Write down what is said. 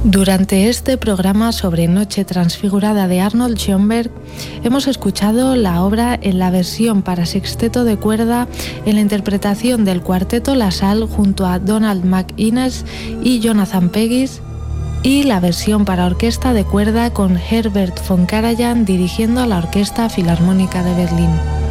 Durante este programa sobre Noche Transfigurada de Arnold Schoenberg hemos escuchado la obra en la versión para sexteto de cuerda en la interpretación del Cuarteto La Salle junto a Donald McInnes y Jonathan Pegis, y la versión para orquesta de cuerda con Herbert von Karajan dirigiendo a la Orquesta Filarmónica de Berlín.